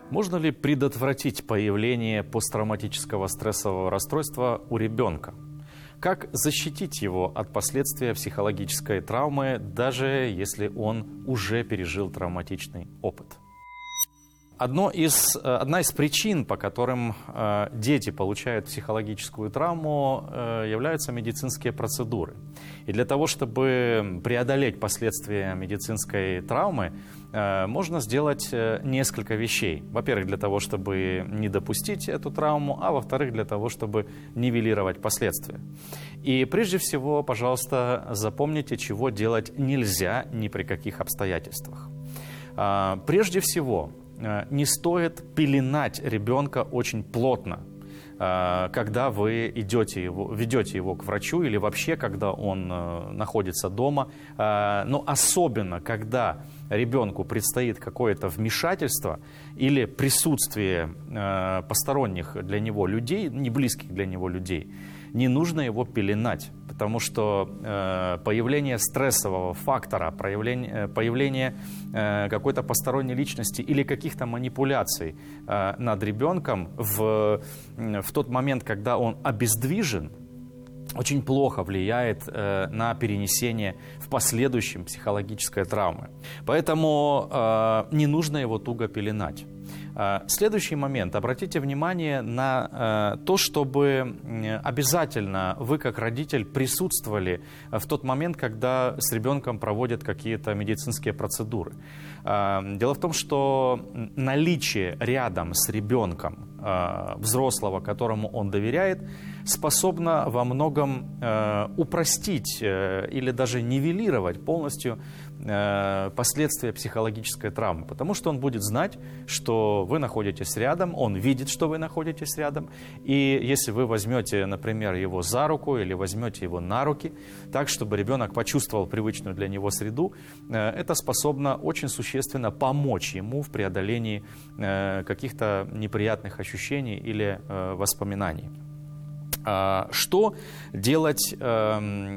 Можно ли предотвратить появление посттравматического стрессового расстройства у ребенка? Как защитить его от последствий психологической травмы, даже если он уже пережил травматичный опыт? Одна из причин, по которым дети получают психологическую травму, являются медицинские процедуры. И для того, чтобы преодолеть последствия медицинской травмы, можно сделать несколько вещей. Во-первых, для того, чтобы не допустить эту травму, а во-вторых, для того, чтобы нивелировать последствия. И прежде всего, пожалуйста, запомните, чего делать нельзя ни при каких обстоятельствах. Прежде всего, не стоит пеленать ребенка очень плотно, когда вы ведете его к врачу или вообще, когда он находится дома. Но особенно, когда ребенку предстоит какое-то вмешательство или присутствие посторонних для него людей, не близких для него людей, не нужно его пеленать, потому что появление стрессового фактора, появление какой-то посторонней личности или каких-то манипуляций над ребенком в тот момент, когда он обездвижен, очень плохо влияет на перенесение в последующем психологической травмы. Поэтому не нужно его туго пеленать. Следующий момент. Обратите внимание на то, чтобы обязательно вы, как родитель, присутствовали в тот момент, когда с ребенком проводят какие-то медицинские процедуры. Дело в том, что наличие рядом с ребенком взрослого, которому он доверяет, способно во многом упростить или даже нивелировать полностью последствия психологической травмы, потому что он будет знать, что вы находитесь рядом, он видит, что вы находитесь рядом, и если вы возьмете, например, его за руку или возьмете его на руки, так, чтобы ребенок почувствовал привычную для него среду, это способно очень существенно помочь ему в преодолении каких-то неприятных ощущений или воспоминаний. Что делать